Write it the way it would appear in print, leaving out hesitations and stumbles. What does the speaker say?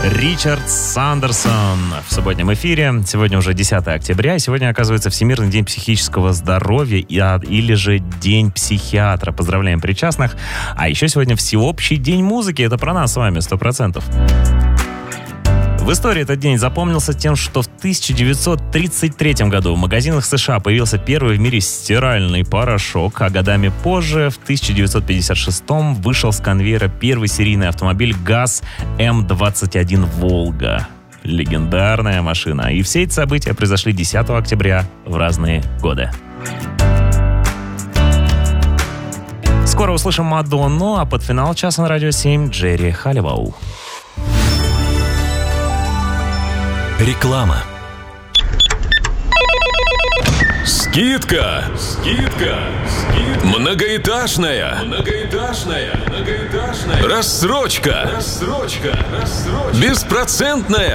Ричард Сандерсон в субботнем эфире. Сегодня уже 10 октября, и сегодня, оказывается, Всемирный день психического здоровья или же День психиатра. Поздравляем причастных. А еще сегодня Всеобщий день музыки. Это про нас с вами 100%. В истории этот день запомнился тем, что в 1933 году в магазинах США появился первый в мире стиральный порошок, а годами позже, в 1956 вышел с конвейера первый серийный автомобиль ГАЗ М-21 «Волга». Легендарная машина. И все эти события произошли 10 октября в разные годы. Скоро услышим Мадонну, а под финал часа на Радио 7 Джерри Халливоу. Реклама. Скидка! Многоэтажная! Рассрочка! Беспроцентная!